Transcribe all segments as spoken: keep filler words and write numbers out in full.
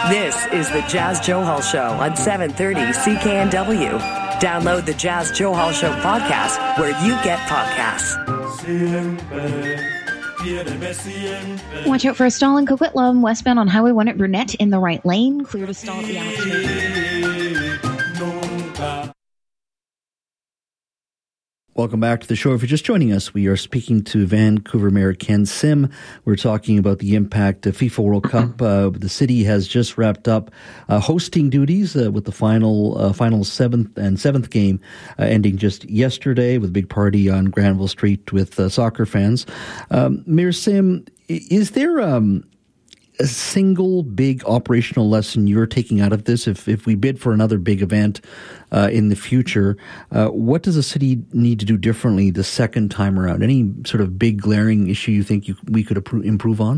This is the Jazz Johal Show on seven thirty C K N W. Download the Jazz Johal Show podcast where you get podcasts. Watch out for a stall in Coquitlam, westbound on Highway one at Burnett in the right lane. Clear to stall at the Alex. Welcome back to the show. If you're just joining us, we are speaking to Vancouver Mayor Ken Sim. We're talking about the impact of FIFA World Cup. Uh, the city has just wrapped up uh, hosting duties uh, with the final uh, final seventh and seventh game uh, ending just yesterday with a big party on Granville Street with uh, soccer fans. Um, Mayor Sim, is there um, a single big operational lesson you're taking out of this? If if we bid for another big event uh, in the future, uh, what does the city need to do differently the second time around? Any sort of big glaring issue you think you, we could improve on?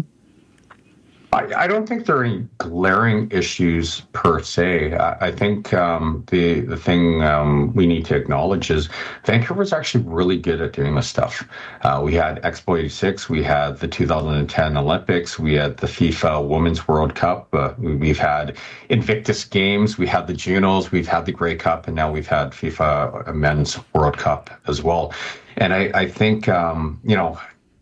I, I don't think there are any glaring issues per se. I, I think um, the the thing um, we need to acknowledge is Vancouver's actually really good at doing this stuff. Uh, we had Expo eighty-six, we had the two thousand ten Olympics, we had the FIFA Women's World Cup, uh, we, we've had Invictus Games, we had the Junos, we've had the Grey Cup, and now we've had FIFA Men's World Cup as well. And I, I think, um, you know,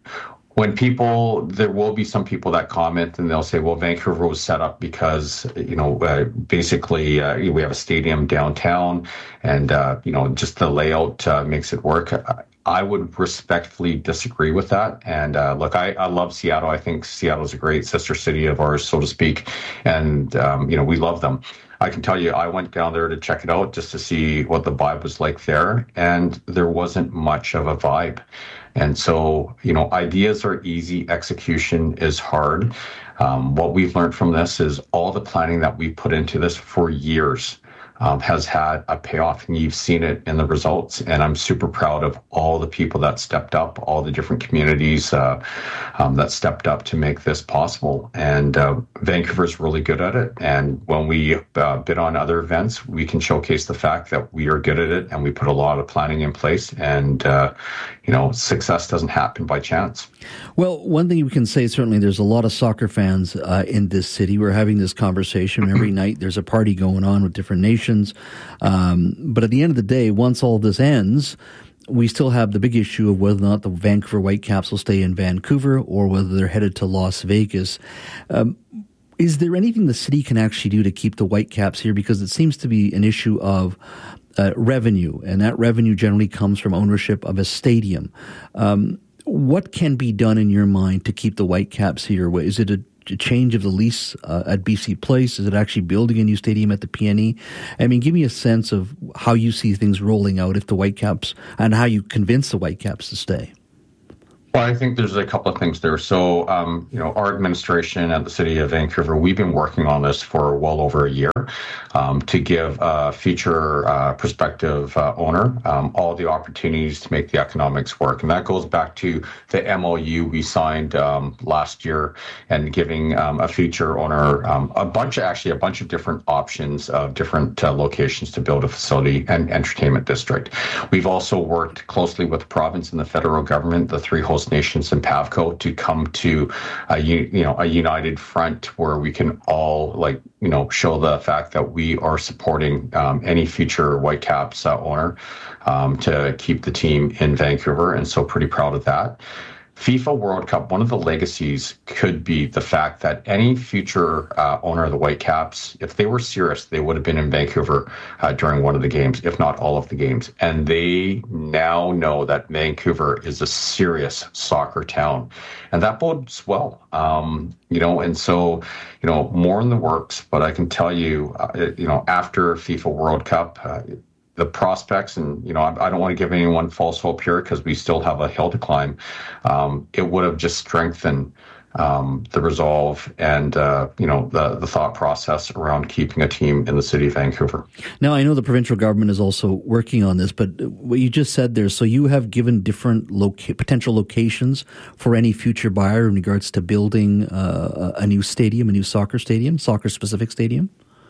when people, there will be some people that comment and they'll say, well, Vancouver was set up because, you know, uh, basically uh, we have a stadium downtown and, uh, you know, just the layout uh, makes it work. I would respectfully disagree with that. And uh, look, I, I love Seattle. I think Seattle's a great sister city of ours, so to speak. And, um, you know, we love them. I can tell you, I went down there to check it out just to see what the vibe was like there. And there wasn't much of a vibe. And so, you know, ideas are easy, execution is hard. Um, what we've learned from this is all the planning that we put into this for years um, has had a payoff, and you've seen it in the results. And I'm super proud of all the people that stepped up, all the different communities uh, um, that stepped up to make this possible. And uh, Vancouver's really good at it. And when we uh, bid on other events, we can showcase the fact that we are good at it and we put a lot of planning in place. And, uh, you know, success doesn't happen by chance. Well, one thing we can say, certainly there's a lot of soccer fans uh, in this city. We're having this conversation every night. There's a party going on with different nations. Um, but at the end of the day, once all this ends, we still have the big issue of whether or not the Vancouver Whitecaps will stay in Vancouver or whether they're headed to Las Vegas. Um, is there anything the city can actually do to keep the Whitecaps here? Because it seems to be an issue of uh, revenue, and that revenue generally comes from ownership of a stadium. Um, what can be done in your mind to keep the Whitecaps here? Is it a a change of the lease uh, at B C Place? Is it actually building a new stadium at the P N E? I mean, give me a sense of how you see things rolling out if the Whitecaps, and how you convince the Whitecaps to stay. Well, I think there's a couple of things there. So, um, you know, our administration at the City of Vancouver, we've been working on this for well over a year um, to give a future uh, prospective uh, owner um, all the opportunities to make the economics work. And that goes back to the M O U we signed um, last year and giving um, a future owner um, a bunch of, actually a bunch of different options of different uh, locations to build a facility and entertainment district. We've also worked closely with the province and the federal government, the three host nations and PAVCO, to come to a, you know, a united front where we can all, like, you know, show the fact that we are supporting um, any future Whitecaps uh, owner um, to keep the team in Vancouver. And so pretty proud of that. FIFA World Cup, one of the legacies could be the fact that any future uh, owner of the Whitecaps, if they were serious, they would have been in Vancouver uh, during one of the games, if not all of the games. And they now know that Vancouver is a serious soccer town. And that bodes well, um, you know, and so, you know, more in the works. But I can tell you, uh, you know, after FIFA World Cup, uh, the prospects, and, you know, I, I don't want to give anyone false hope here because we still have a hill to climb. Um, it would have just strengthened um, the resolve and, uh, you know, the, the thought process around keeping a team in the city of Vancouver. Now, I know the provincial government is also working on this, but what you just said there, so you have given different loca- potential locations for any future buyer in regards to building uh, a new stadium, a new soccer stadium, soccer-specific stadium?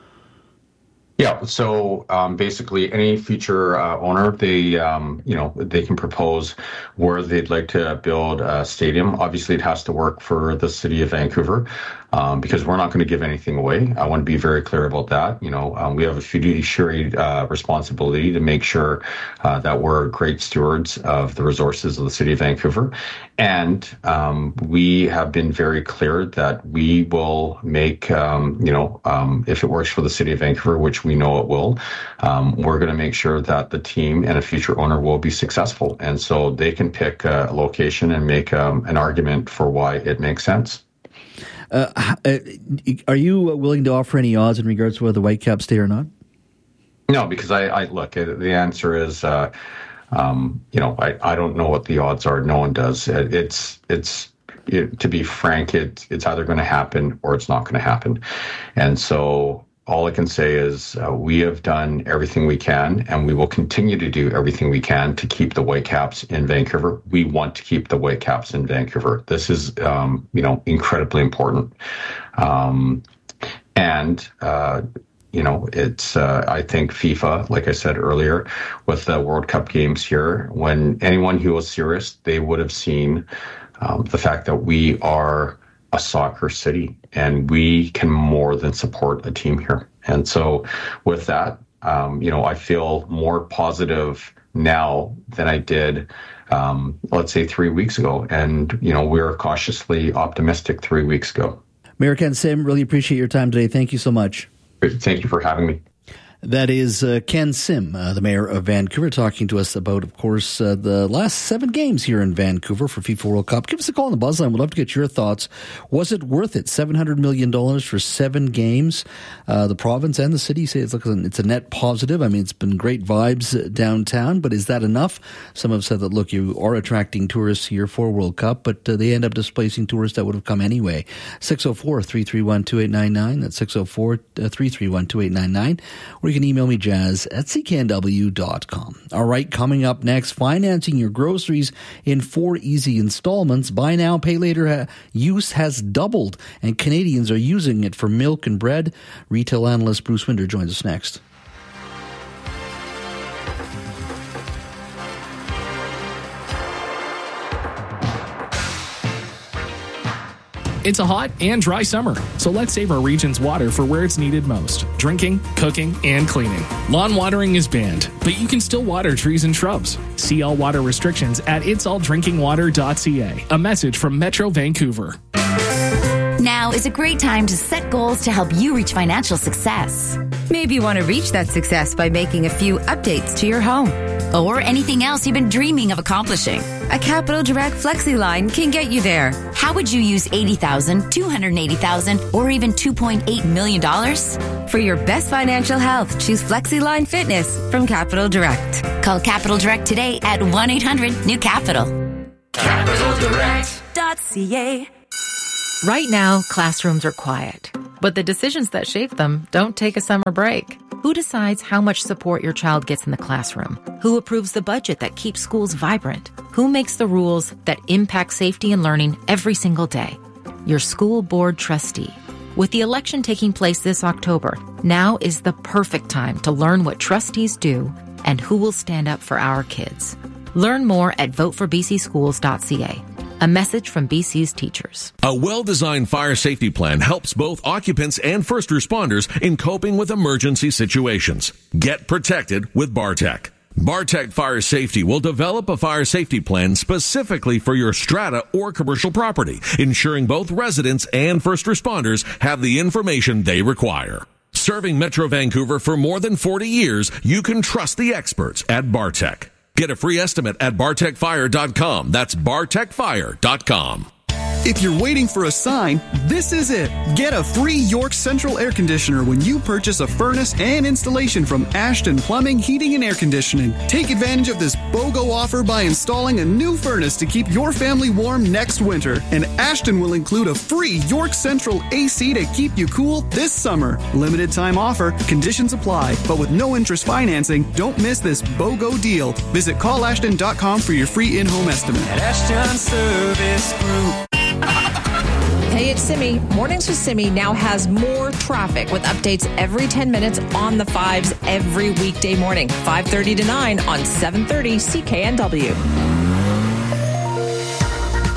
Yeah, so um, basically any future uh, owner, they, um, you know, they can propose where they'd like to build a stadium. Obviously, it has to work for the city of Vancouver. um, because we're not going to give anything away. I want to be very clear about that. You know, um, we have a fiduciary uh, responsibility to make sure uh, that we're great stewards of the resources of the City of Vancouver. And um, we have been very clear that we will make, um, you know, um, if it works for the City of Vancouver, which we know it will, um, we're going to make sure that the team and a future owner will be successful. And so they can pick a location and make um, an argument for why it makes sense. Uh, are you willing to offer any odds in regards to whether the Whitecaps stay or not? No, because I, I look, the answer is, uh, um, you know, I, I don't know what the odds are. No one does. It, it's, it's, it, to be frank, it, it's either going to happen or it's not going to happen. And so all I can say is uh, we have done everything we can, and we will continue to do everything we can to keep the Whitecaps in Vancouver. We want to keep the Whitecaps in Vancouver. This is, um, you know, incredibly important. Um, and, uh, You know, it's, uh, I think FIFA, like I said earlier, with the World Cup games here, when anyone who was serious, they would have seen um, the fact that we are a soccer city and we can more than support a team here. And so with that, um, you know, I feel more positive now than I did, um, let's say, three weeks ago. And, you know, we were cautiously optimistic three weeks ago. Mayor Ken Sim, really appreciate your time today. Thank you so much. Thank you for having me. That is uh, Ken Sim, uh, the mayor of Vancouver, talking to us about, of course, uh, the last seven games here in Vancouver for FIFA World Cup. Give us a call on the Buzzline. We'd love to get your thoughts. Was it worth it? seven hundred million dollars for seven games. Uh, the province and the city say it's, like a, it's a net positive. I mean, it's been great vibes downtown, but is that enough? Some have said that, look, you are attracting tourists here for World Cup, but uh, they end up displacing tourists that would have come anyway. six oh four, three three one, two eight nine nine. That's six oh four, three three one, two eight nine nine. Or you can email me, jazz at c k n w dot com. All right, coming up next, financing your groceries in four easy installments. Buy now, pay later ha- use has doubled, and Canadians are using it for milk and bread. Retail analyst Bruce Winder joins us next. It's a hot and dry summer, so let's save our region's water for where it's needed most: drinking, cooking, and cleaning. Lawn watering is banned, but you can still water trees and shrubs. See all water restrictions at its all drinking water dot c a. A message from Metro Vancouver. Now is a great time to set goals to help you reach financial success. Maybe you want to reach that success by making a few updates to your home. Or anything else you've been dreaming of accomplishing. A Capital Direct FlexiLine can get you there. How would you use eighty thousand dollars, two hundred eighty thousand dollars, or even two point eight million dollars? For your best financial health, choose FlexiLine Fitness from Capital Direct. Call Capital Direct today at one eight hundred new capital. capital direct dot c a. Right now, classrooms are quiet, but the decisions that shape them don't take a summer break. Who decides how much support your child gets in the classroom? Who approves the budget that keeps schools vibrant? Who makes the rules that impact safety and learning every single day? Your school board trustee. With the election taking place this October, now is the perfect time to learn what trustees do and who will stand up for our kids. Learn more at vote for b c schools dot c a. A message from B C's teachers. A well-designed fire safety plan helps both occupants and first responders in coping with emergency situations. Get protected with Bartec. Bartec Fire Safety will develop a fire safety plan specifically for your strata or commercial property, ensuring both residents and first responders have the information they require. Serving Metro Vancouver for more than forty years, you can trust the experts at Bartec. Get a free estimate at bartec fire dot com. That's bartec fire dot com. If you're waiting for a sign, this is it. Get a free York Central air conditioner when you purchase a furnace and installation from Ashton Plumbing, Heating and Air Conditioning. Take advantage of this BOGO offer by installing a new furnace to keep your family warm next winter. And Ashton will include a free York Central A C to keep you cool this summer. Limited time offer, conditions apply, but with no interest financing, don't miss this BOGO deal. Visit call ashton dot com for your free in-home estimate. at Ashton Service Group. Hey, it's Simi. Mornings with Simi now has more traffic with updates every ten minutes on the fives every weekday morning, five thirty to nine on seven thirty C K N W.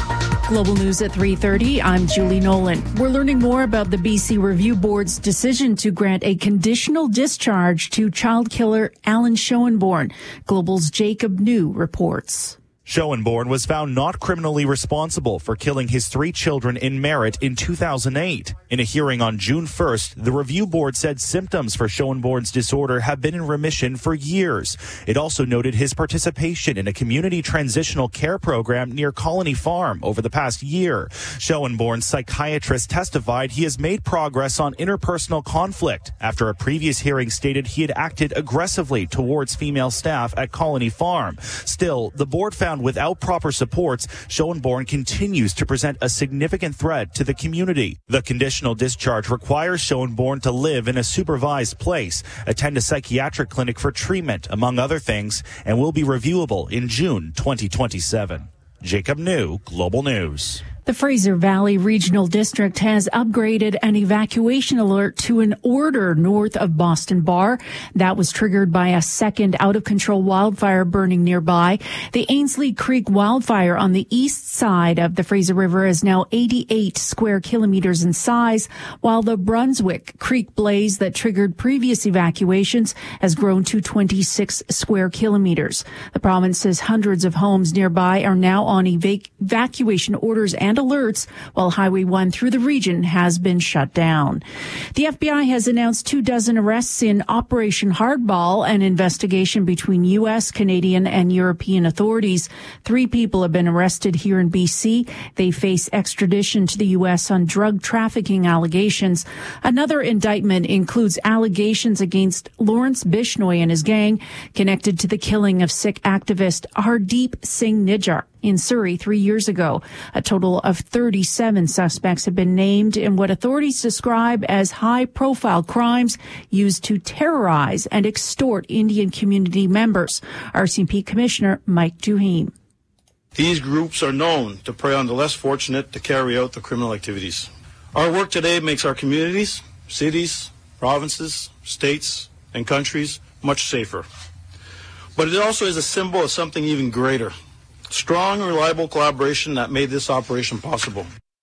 Global News at three thirty. I'm Julie Nolan. We're learning more about the B C Review Board's decision to grant a conditional discharge to child killer Alan Schoenborn. Global's Jacob New reports. Schoenborn was found not criminally responsible for killing his three children in Merritt in two thousand eight. In a hearing on June first, the review board said symptoms for Schoenborn's disorder have been in remission for years. It also noted his participation in a community transitional care program near Colony Farm over the past year. Schoenborn's psychiatrist testified he has made progress on interpersonal conflict after a previous hearing stated he had acted aggressively towards female staff at Colony Farm. Still, the board found without proper supports, Schoenborn continues to present a significant threat to the community. The conditional discharge requires Schoenborn to live in a supervised place, attend a psychiatric clinic for treatment, among other things, and will be reviewable in June twenty twenty-seven. Jacob New, Global News. The Fraser Valley Regional District has upgraded an evacuation alert to an order north of Boston Bar. That was triggered by a second out-of-control wildfire burning nearby. The Ainsley Creek wildfire on the east side of the Fraser River is now eighty-eight square kilometers in size, while the Brunswick Creek blaze that triggered previous evacuations has grown to twenty-six square kilometers. The province says hundreds of homes nearby are now on evac- evacuation orders and alerts, while Highway one through the region has been shut down. The F B I has announced two dozen arrests in Operation Hardball, an investigation between U S, Canadian, and European authorities. Three people have been arrested here in B C. They face extradition to the U S on drug trafficking allegations. Another indictment includes allegations against Lawrence Bishnoi and his gang connected to the killing of Sikh activist Hardeep Singh Nijjar in Surrey three years ago. A total of thirty-seven suspects have been named in what authorities describe as high-profile crimes used to terrorize and extort Indian community members. R C M P Commissioner Mike Duheen. These groups are known to prey on the less fortunate to carry out the criminal activities. Our work today makes our communities, cities, provinces, states, and countries much safer. But it also is a symbol of something even greater. Strong and reliable collaboration that made this operation possible.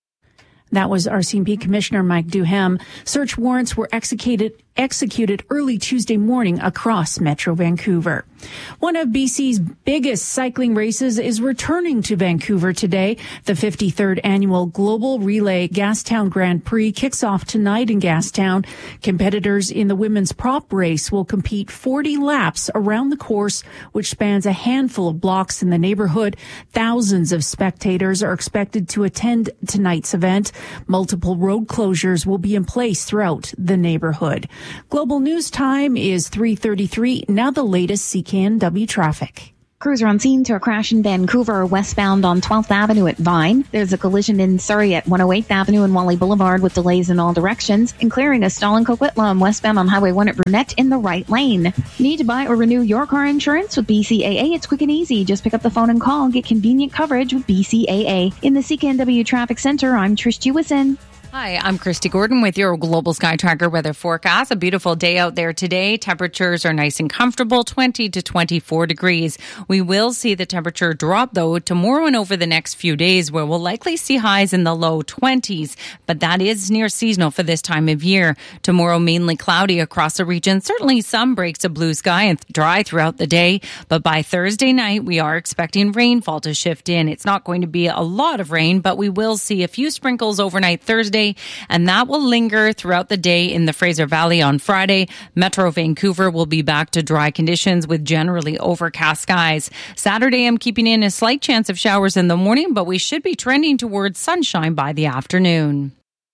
That was R C M P Commissioner Mike Duhem. Search warrants were executed executed early Tuesday morning across Metro Vancouver. One of B C's biggest cycling races is returning to Vancouver today. The fifty-third annual Global Relay Gastown Grand Prix kicks off tonight in Gastown. Competitors in the women's prop race will compete forty laps around the course, which spans a handful of blocks in the neighborhood. Thousands of spectators are expected to attend tonight's event. Multiple road closures will be in place throughout the neighborhood. Global News Time is three thirty-three. Now the latest C K N W traffic. Crews are on scene to a crash in Vancouver, westbound on twelfth Avenue at Vine. There's a collision in Surrey at one oh eighth Avenue and Wally Boulevard with delays in all directions, and clearing a stall in Coquitlam westbound on Highway one at Burnett in the right lane. Need to buy or renew your car insurance with B C A A? It's quick and easy. Just pick up the phone and call. Get convenient coverage with B C A A. In the C K N W Traffic Center, I'm Trish Jewison. Hi, I'm Christy Gordon with your Global Sky Tracker weather forecast. A beautiful day out there today. Temperatures are nice and comfortable, twenty to twenty-four degrees. We will see the temperature drop, though, tomorrow and over the next few days, where we'll likely see highs in the low twenties. But that is near seasonal for this time of year. Tomorrow, mainly cloudy across the region. Certainly some breaks of blue sky and dry throughout the day. But by Thursday night, we are expecting rainfall to shift in. It's not going to be a lot of rain, but we will see a few sprinkles overnight Thursday, and that will linger throughout the day in the Fraser Valley on Friday. Metro Vancouver will be back to dry conditions with generally overcast skies. Saturday, I'm keeping in a slight chance of showers in the morning, but we should be trending towards sunshine by the afternoon.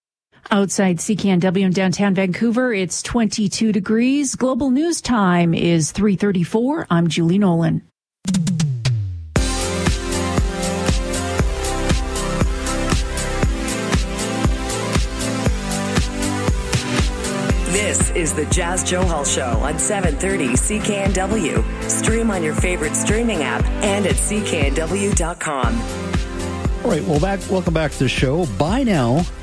Outside C K N W in downtown Vancouver, it's twenty-two degrees. Global News Time is three thirty-four. I'm Julie Nolan. This is the Jazz Johal Show on seven thirty C K N W. Stream on your favorite streaming app and at C K N W dot com. All right, well, back. Welcome back to the show. Buy now,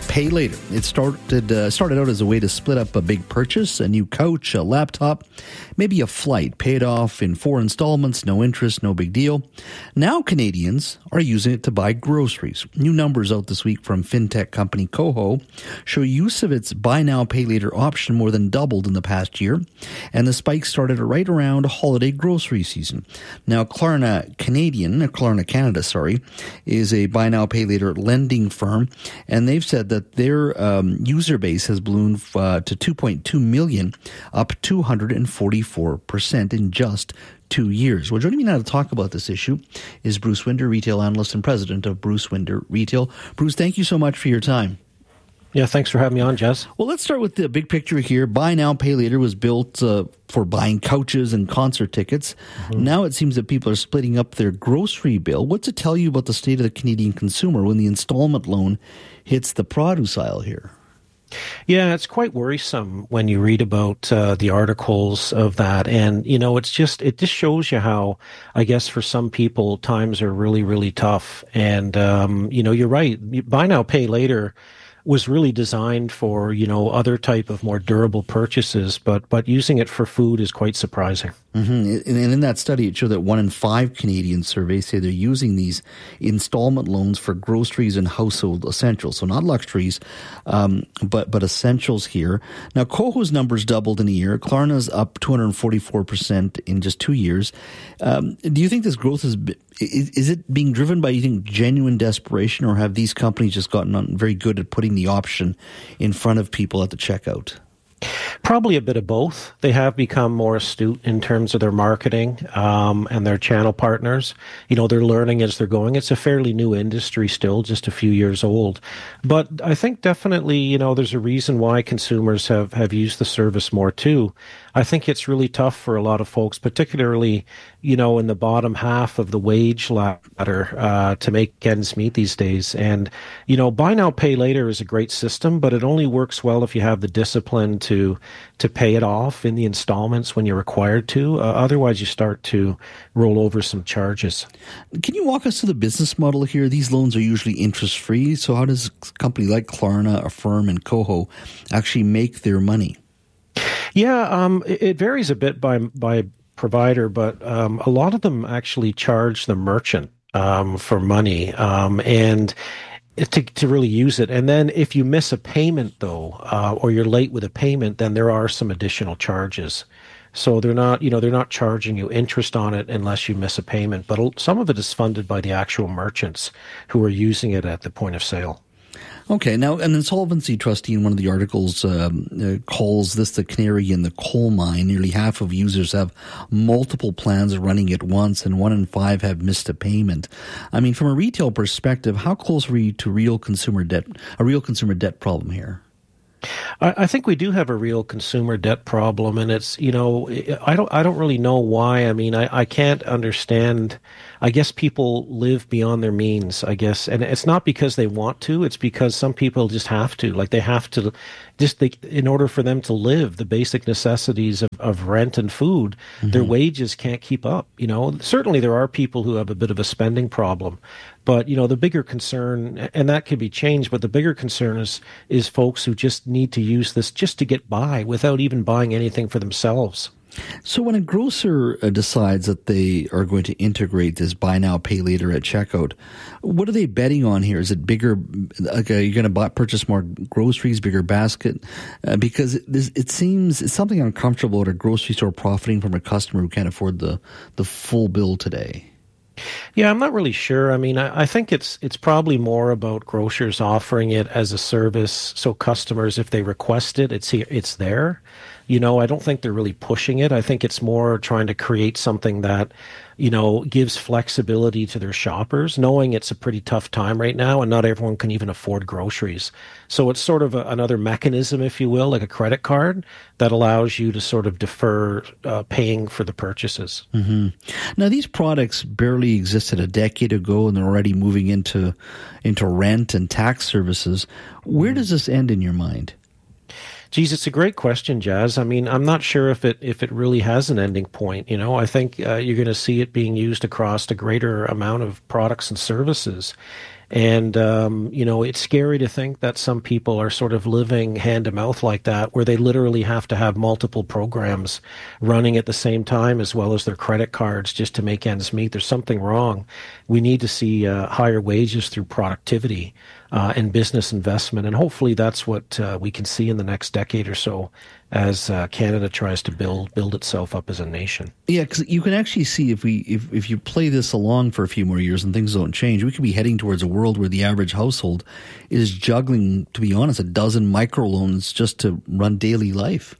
Pay later. It started uh, started out as a way to split up a big purchase, a new couch, a laptop, maybe a flight, paid off in four installments, no interest, no big deal. Now Canadians are using it to buy groceries. New numbers out this week from fintech company Koho show use of its buy now, pay later option more than doubled in the past year, and the spike started right around holiday grocery season. Now Klarna Canadian, Klarna Canada, sorry, is a buy now, pay later lending firm, and they've said that their um, user base has ballooned uh, to two point two million, up two hundred forty-four percent in just two years. Well, joining me now to talk about this issue is Bruce Winder, retail analyst and president of Bruce Winder Retail. Bruce, thank you so much for your time. Yeah, thanks for having me on, Jess. Well, let's start with the big picture here. Buy now, pay later was built uh, for buying couches and concert tickets. Mm-hmm. Now it seems that people are splitting up their grocery bill. What's it tell you about the state of the Canadian consumer when the installment loan hits the produce aisle here? Yeah, it's quite worrisome when you read about uh, the articles of that. And, you know, it's just, it just shows you how, I guess, for some people, times are really, really tough. And, um, you know, you're right. Buy now, pay later was really designed for, you know, other type of more durable purchases, but but using it for food is quite surprising. Mm-hmm. And in that study, it showed that one in five Canadian surveys say they're using these installment loans for groceries and household essentials. So not luxuries, um, but but essentials here. Now, Koho's numbers doubled in a year. Klarna's up two hundred forty-four percent in just two years. Um, do you think this growth is, is is it being driven by, you think, genuine desperation, or have these companies just gotten on very good at putting the option in front of people at the checkout? Probably a bit of both. They have become more astute in terms of their marketing um, and their channel partners. You know, they're learning as they're going. It's a fairly new industry still, just a few years old. But I think definitely, you know, there's a reason why consumers have, have used the service more too. I think it's really tough for a lot of folks, particularly, you know, in the bottom half of the wage ladder uh, to make ends meet these days. And, you know, buy now, pay later is a great system, but it only works well if you have the discipline to to pay it off in the installments when you're required to. Uh, otherwise, you start to roll over some charges. Can you walk us through the business model here? These loans are usually interest-free. So how does a company like Klarna, Affirm, and Koho actually make their money? Yeah, um, it, it varies a bit by by provider, but um, a lot of them actually charge the merchant um, for money um, and to to really use it. And then if you miss a payment, though, uh, or you're late with a payment, then there are some additional charges. So they're not, you know, they're not charging you interest on it unless you miss a payment. But some of it is funded by the actual merchants who are using it at the point of sale. Okay, now an insolvency trustee in one of the articles um, uh, calls this the canary in the coal mine. Nearly half of users have multiple plans running at once, and one in five have missed a payment. I mean, from a retail perspective, how close are we to real consumer debt, a real consumer debt problem here? I think we do have a real consumer debt problem, and it's, you know, I don't, I don't really know why. I mean, I, I can't understand. I guess people live beyond their means, I guess, and it's not because they want to. It's because some people just have to, like they have to, just they, in order for them to live, the basic necessities of, of rent and food, mm-hmm. their wages can't keep up. You know, certainly there are people who have a bit of a spending problem. But, you know, the bigger concern, and that could be changed, but the bigger concern is is folks who just need to use this just to get by without even buying anything for themselves. So when a grocer decides that they are going to integrate this buy now, pay later at checkout, what are they betting on here? Is it bigger, like, are you going to buy, purchase more groceries, bigger basket? Uh, because it, this, it seems it's something uncomfortable at a grocery store profiting from a customer who can't afford the, the full bill today. Yeah, I'm not really sure. I mean, I, I think it's it's probably more about grocers offering it as a service, so customers, if they request it, it's here, it's there. You know, I don't think they're really pushing it. I think it's more trying to create something that, you know, gives flexibility to their shoppers, knowing it's a pretty tough time right now and not everyone can even afford groceries. So it's sort of a, another mechanism, if you will, like a credit card that allows you to sort of defer uh, paying for the purchases. Mm-hmm. Now, these products barely existed a decade ago and they're already moving into into rent and tax services. Where does this end in your mind? Geez, it's a great question, Jazz. I mean, I'm not sure if it if it really has an ending point. You know, I think uh, you're going to see it being used across a greater amount of products and services. And, um, you know, it's scary to think that some people are sort of living hand to mouth like that, where they literally have to have multiple programs running at the same time as well as their credit cards just to make ends meet. There's something wrong. We need to see uh, higher wages through productivity uh, and business investment. And hopefully that's what uh, we can see in the next decade or so as uh, Canada tries to build build itself up as a nation. Yeah, because you can actually see if we if, if you play this along for a few more years and things don't change, we could be heading towards a world where the average household is juggling, to be honest, a dozen microloans just to run daily life.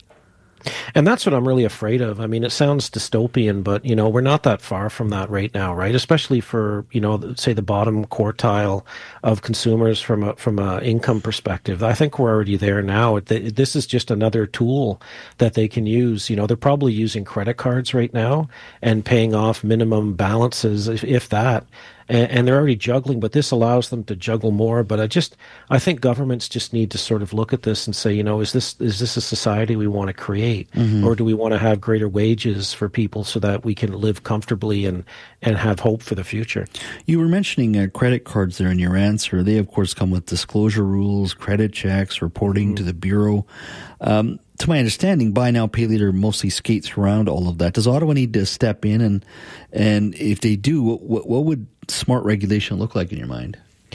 And that's what I'm really afraid of. I mean, it sounds dystopian, but, you know, we're not that far from that right now, right? Especially for, you know, say the bottom quartile of consumers from a, from a income perspective. I think we're already there now. This is just another tool that they can use. You know, they're probably using credit cards right now and paying off minimum balances, if, if that. And, and they're already juggling, but this allows them to juggle more. But I just, I think governments just need to sort of look at this and say, you know, is this is this a society we want to create, mm-hmm. or do we want to have greater wages for people so that we can live comfortably and and have hope for the future? You were mentioning uh, credit cards there in your answer. They of course come with disclosure rules, credit checks, reporting mm-hmm. to the bureau. Um, To my understanding, Buy Now, Pay Later mostly skates around all of that. Does Ottawa need to step in? And and if they do, what, what would smart regulation look like in your mind?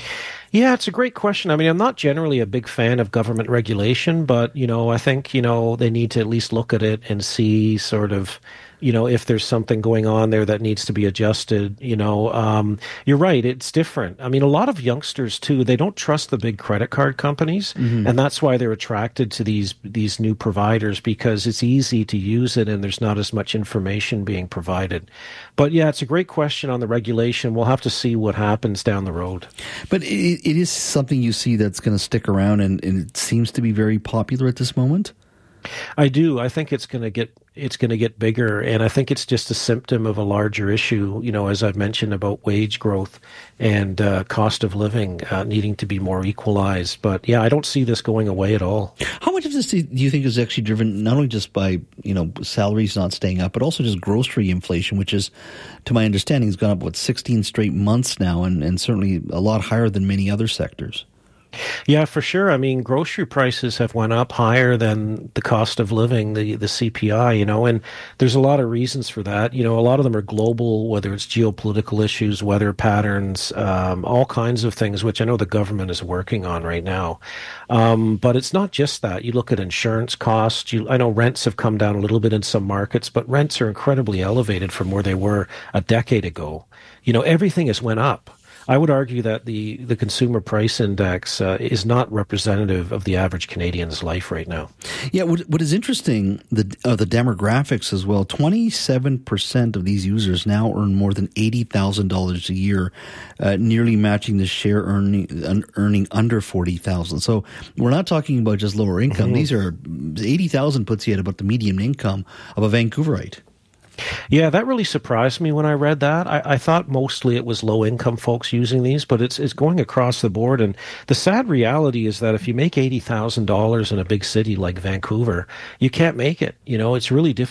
Yeah, it's a great question. I mean, I'm not generally a big fan of government regulation, but, you know, I think, you know, they need to at least look at it and see sort of, you know, if there's something going on there that needs to be adjusted. You know, um, you're right, it's different. I mean, a lot of youngsters, too, they don't trust the big credit card companies, mm-hmm. and that's why they're attracted to these these new providers, because it's easy to use it and there's not as much information being provided. But, yeah, it's a great question on the regulation. We'll have to see what happens down the road. But it, it is something you see that's going to stick around, and, and it seems to be very popular at this moment? I do. I think it's going to get it's going to get bigger, and I think it's just a symptom of a larger issue, you know, as I've mentioned, about wage growth and uh, cost of living uh, needing to be more equalized. But, yeah, I don't see this going away at all. How much of this do you think is actually driven not only just by, you know, salaries not staying up, but also just grocery inflation, which is, to my understanding, has gone up, what, sixteen straight months now, and, and certainly a lot higher than many other sectors? Yeah, for sure. I mean, grocery prices have went up higher than the cost of living, the, the C P I, you know, and there's a lot of reasons for that. You know, a lot of them are global, whether it's geopolitical issues, weather patterns, um, all kinds of things, which I know the government is working on right now. Um, but it's not just that. You look at insurance costs. You, I know rents have come down a little bit in some markets, but rents are incredibly elevated from where they were a decade ago. You know, everything has went up. I would argue that the, the consumer price index uh, is not representative of the average Canadian's life right now. Yeah, what, what is interesting, the uh, the demographics as well, twenty-seven percent of these users now earn more than eighty thousand dollars a year, uh, nearly matching the share earning uh, earning under forty thousand dollars. So we're not talking about just lower income. Mm-hmm. These are, eighty thousand dollars puts you at about the median income of a Vancouverite. Yeah, that really surprised me when I read that. I, I thought mostly it was low-income folks using these, but it's it's going across the board. And the sad reality is that if you make eighty thousand dollars in a big city like Vancouver, you can't make it. You know, it's really difficult